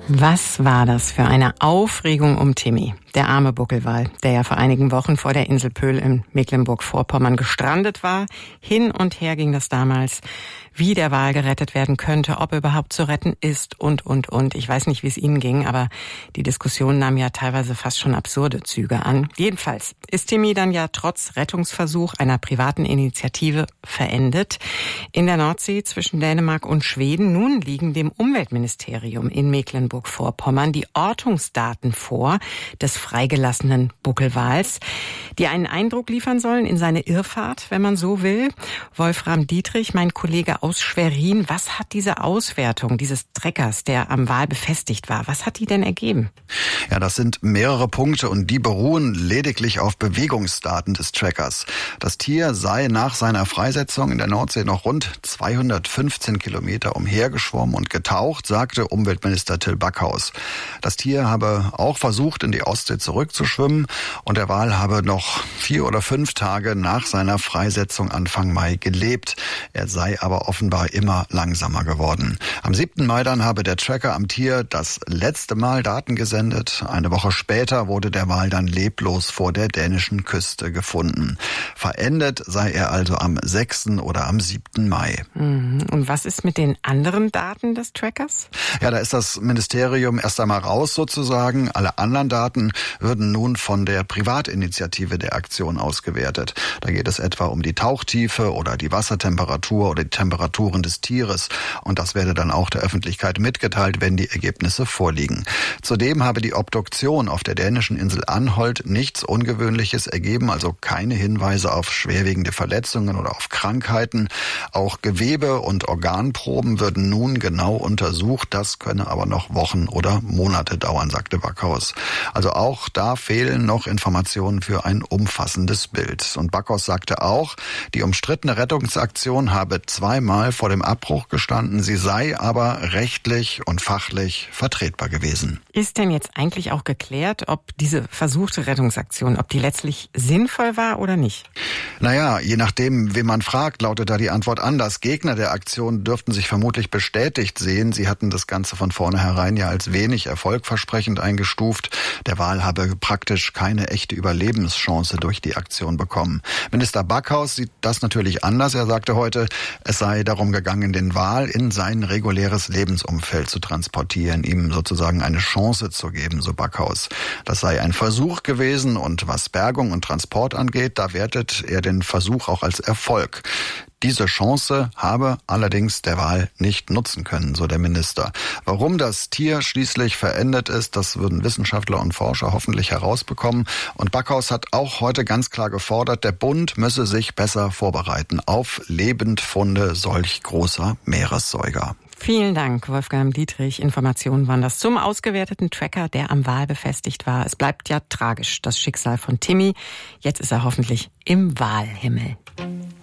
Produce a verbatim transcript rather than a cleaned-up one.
Was war das für eine Aufregung um Timmy, der arme Buckelwal, der ja vor einigen Wochen vor der Insel Pöhl in Mecklenburg-Vorpommern gestrandet war. Hin und her ging das damals, wie der Wal gerettet werden könnte, ob er überhaupt zu retten ist und, und, und. Ich weiß nicht, wie es Ihnen ging, aber die Diskussion nahm ja teilweise fast schon absurde Züge an. Jedenfalls ist Timmy dann ja trotz Rettungsversuch einer privaten Initiative verendet in der Nordsee zwischen Dänemark und Schweden. Nun liegen dem Umweltministerium in Mecklenburg-Vorpommern die Ortungsdaten vor des freigelassenen Buckelwals, die einen Eindruck liefern sollen in seine Irrfahrt, wenn man so will. Wolfram Dietrich, mein Kollege aus Schwerin, was hat diese Auswertung dieses Treckers, der am Wal befestigt war, was hat die denn ergeben? Ja, das sind mehrere Punkte und die beruhen lediglich auf Bewegungsdaten des Trackers. Das Tier sei nach seiner Freisetzung in der Nordsee noch rund zweihundertfünfzehn Kilometer umhergeschwommen und getaucht, sagte Umweltminister Till Backhaus. Das Tier habe auch versucht, in die Ostsee zurückzuschwimmen und der Wal habe noch vier oder fünf Tage nach seiner Freisetzung Anfang Mai gelebt. Er sei aber offenbar immer langsamer geworden. Am siebten Mai dann habe der Tracker am Tier das letzte Mal Daten gesendet. Eine Woche später wurde der Wal dann leblos vor der dänischen Küste gefunden. Verendet sei er also am sechsten oder am siebten Mai. Und was ist mit den anderen Daten des Trackers? Ja, da ist das Ministerium erst einmal raus sozusagen. Alle anderen Daten würden nun von der Privatinitiative der Aktion ausgewertet. Da geht es etwa um die Tauchtiefe oder die Wassertemperatur oder die Temperaturen des Tieres. Und das werde dann auch der Öffentlichkeit mitgeteilt, wenn die Ergebnisse vorliegen. Zudem habe die Obduktion auf der dänischen Insel Anholt nichts Ungewöhnliches ergeben, also keine Hinweise auf schwerwiegende Verletzungen oder auf Krankheiten. Auch Gewebe- und Organproben würden nun genau untersucht. Das könne aber noch Wochen oder Monate dauern, sagte Backhaus. Also auch da fehlen noch Informationen für ein umfassendes Bild. Und Backhaus sagte auch, die umstrittene Rettungsaktion habe zweimal vor dem Abbruch gestanden. Sie sei aber rechtlich und fachlich vertretbar gewesen. Ist denn jetzt eigentlich auch geklärt, ob diese versuchte Rettungsaktion, ob die letztlich sinnvoll war oder nicht? Naja, je nachdem, wen man fragt, lautet da die Antwort anders. Gegner der Aktion dürften sich vermutlich bestätigt sehen. Sie hatten das Ganze von vornherein ja als wenig erfolgversprechend eingestuft. Der Wal habe praktisch keine echte Überlebenschance durch die Aktion bekommen. Minister Backhaus sieht das natürlich anders. Er sagte heute, es sei darum gegangen, den Wal in sein reguläres Lebensumfeld zu transportieren, ihm sozusagen eine Chance zu geben, so Backhaus. Das sei ein Versuch gewesen und was Bergung und Transport angeht, da wertet er den Versuch auch als Erfolg. Diese Chance habe allerdings der Wal nicht nutzen können, so der Minister. Warum das Tier schließlich verendet ist, das würden Wissenschaftler und Forscher hoffentlich herausbekommen. Und Backhaus hat auch heute ganz klar gefordert, der Bund müsse sich besser vorbereiten auf Lebendfunde solch großer Meeressäuger. Vielen Dank, Wolfram Dietrich. Informationen waren das zum ausgewerteten Tracker, der am Wal befestigt war. Es bleibt ja tragisch, das Schicksal von Timmy. Jetzt ist er hoffentlich im Walhimmel.